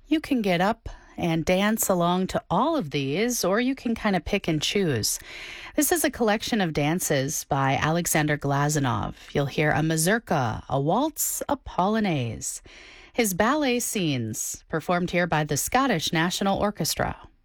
You can get up and dance along to all of these, or you can kind of pick and choose. This is a collection of dances by Alexander Glazunov. You'll hear a mazurka, a waltz, a polonaise. His ballet scenes performed here by the Scottish National Orchestra.